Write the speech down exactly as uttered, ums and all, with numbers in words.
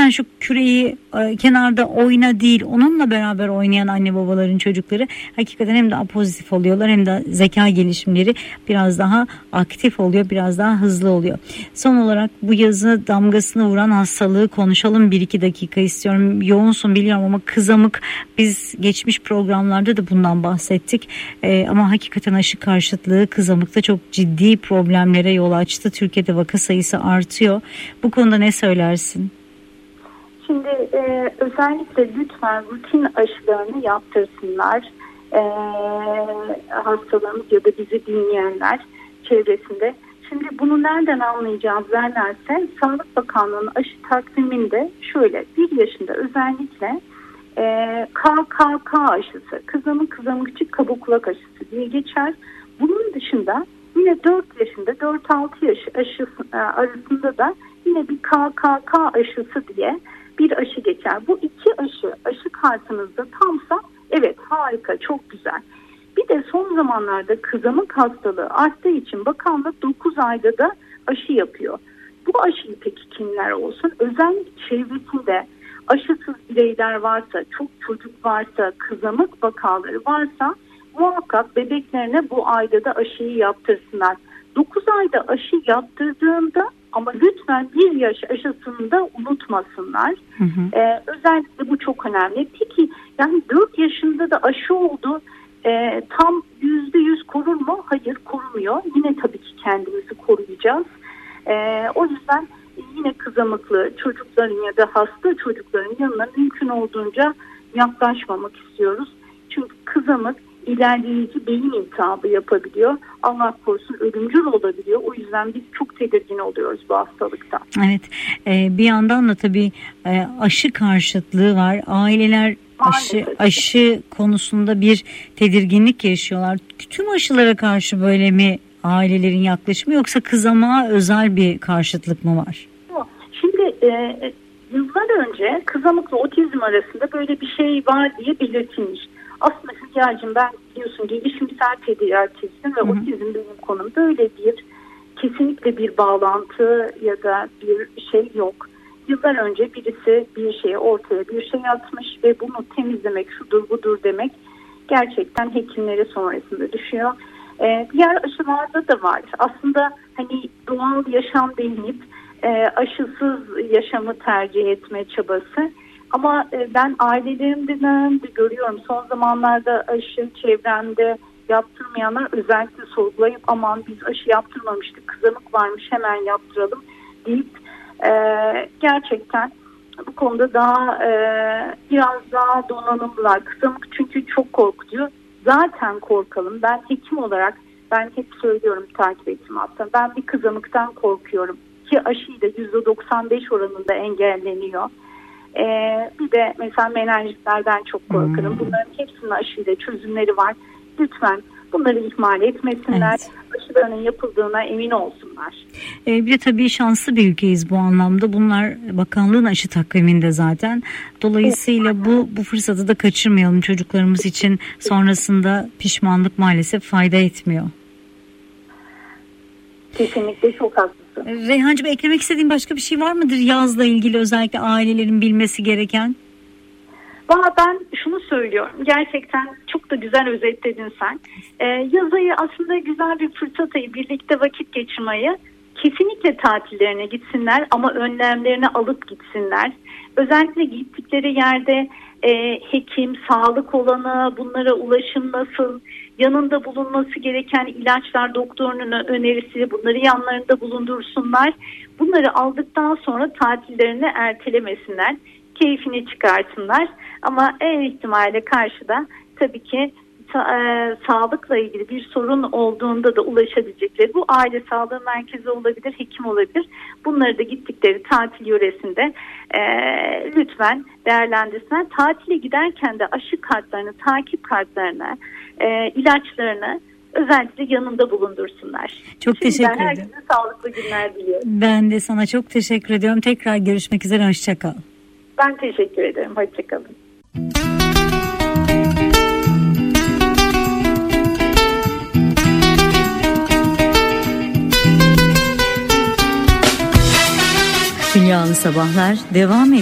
sen şu küreyi e, kenarda oyna değil, onunla beraber oynayan anne babaların çocukları hakikaten hem daha pozitif oluyorlar, hem de zeka gelişimleri biraz daha aktif oluyor, biraz daha hızlı oluyor. Son olarak bu yazı damgasını vuran hastalığı konuşalım, bir iki dakika istiyorum. Yoğunsun biliyorum ama kızamık, biz geçmiş programlarda da bundan bahsettik ee, ama hakikaten aşı karşıtlığı kızamıkta çok ciddi problemlere yol açtı. Türkiye'de vaka sayısı artıyor. Bu konuda ne söylersin? Şimdi e, özellikle lütfen rutin aşılarını yaptırsınlar. E, hastalarımız ya da bizi dinleyenler çevresinde. Şimdi bunu nereden anlayacağız derlerse, Sağlık Bakanlığı'nın aşı takviminde şöyle bir yaşında özellikle e, K K K aşısı, kızamık kızamıkçı kabuklak aşısı diye geçer. Bunun dışında yine dört yaşında dört altı yaş aşısı e, arasında da yine bir K K K aşısı diye bir aşı geçer. Bu iki aşı aşı kartınızda tamsa evet, harika, çok güzel. Bir de son zamanlarda kızamık hastalığı arttığı için bakanlık dokuz ayda da aşı yapıyor. Bu aşıyı peki kimler olsun? Özellikle çevresinde aşısız bireyler varsa, çok çocuk varsa, kızamık vakaları varsa muhakkak bebeklerine bu ayda da aşıyı yaptırsınlar. dokuz ayda aşı yaptırdığında ama lütfen bir yaş aşısını da unutmasınlar. Hı hı. Ee, özellikle bu çok önemli. Peki yani dört yaşında da aşı oldu. Ee, tam yüzde yüz korur mu? Hayır, korumuyor. Yine tabii ki kendimizi koruyacağız. Ee, o yüzden yine kızamıklı çocukların ya da hasta çocukların yanına mümkün olduğunca yaklaşmamak istiyoruz. Çünkü kızamık ilerleyici beyin iltihabı yapabiliyor. Allah korusun ölümcül olabiliyor. O yüzden biz çok tedirgin oluyoruz bu hastalıkta. Evet. E, bir yandan da tabii e, aşı karşıtlığı var. Aileler aşı, aşı konusunda bir tedirginlik yaşıyorlar. Tüm aşılara karşı böyle mi ailelerin yaklaşımı, yoksa kızamağa özel bir karşıtlık mı var? Şimdi e, yıllar önce kızamıkla otizm arasında böyle bir şey var diye belirtilmiş. Aslında Hülya'cığım, ben biliyorsun gelişimsel pediatristim ve hı hı. otizm benim konum. Böyle bir kesinlikle bir bağlantı ya da bir şey yok. Yıllar önce birisi bir şeye ortaya bir şey atmış ve bunu temizlemek, şudur budur demek gerçekten hekimlere sonrasında düşüyor. Ee, diğer aşılarda da var. Aslında hani doğal yaşam denilip e, aşısız yaşamı tercih etme çabası. Ama e, ben ailelerimden de görüyorum. Son zamanlarda aşı çevremde yaptırmayanlar özellikle sorgulayıp aman biz aşı yaptırmamıştık, kızamık varmış hemen yaptıralım deyip e, gerçekten bu konuda daha e, biraz daha donanımlılar. Kızamık çünkü çok korkutuyor. Zaten korkalım. Ben hekim olarak ben hep söylüyorum, takip ettim aslında. Ben bir kızamıktan korkuyorum ki aşıyla yüzde doksan beş oranında engelleniyor. Ee, bir de mesela menenjitlerden çok korkarım. Bunların hepsinin aşıyla çözümleri var. Lütfen bunları ihmal etmesinler. Evet. Aşılarının yapıldığına emin olsunlar. Ee, bir de tabii şanslı bir ülkeyiz bu anlamda. Bunlar bakanlığın aşı takviminde zaten. Dolayısıyla evet. bu bu fırsatı da kaçırmayalım çocuklarımız için. Sonrasında pişmanlık maalesef fayda etmiyor. Kesinlikle çok haklısın. Reyhancığım, eklemek istediğin başka bir şey var mıdır yazla ilgili, özellikle ailelerin bilmesi gereken? Valla ben şunu söylüyorum, gerçekten çok da güzel özetledin sen. Ee, yaz ayı aslında güzel bir fırsat ayı, birlikte vakit geçirmeyi. Kesinlikle tatillerine gitsinler ama önlemlerini alıp gitsinler. Özellikle gittikleri yerde e, hekim, sağlık olanı, bunlara ulaşım nasıl, yanında bulunması gereken ilaçlar, doktorunun önerisi, bunları yanlarında bulundursunlar. Bunları aldıktan sonra tatillerini ertelemesinler, keyfini çıkarsınlar. Ama eğer ihtimale karşı da tabii ki sa- e, sağlıkla ilgili bir sorun olduğunda da ulaşabilecekleri bu aile sağlığı merkezi olabilir, hekim olabilir. Bunları da gittikleri tatil yöresinde e, lütfen değerlendirsinler. Tatile giderken de aşı kartlarını, takip kartlarını, e, ilaçlarını özellikle yanında bulundursunlar. Çok Şimdiden teşekkür ederim. Herkese sağlıklı günler diliyorum. Ben de sana çok teşekkür ediyorum. Tekrar görüşmek üzere. Hoşça kal. Ben teşekkür ederim. Hoşça kalın. Dünyalı Sabahlar devam ediyor.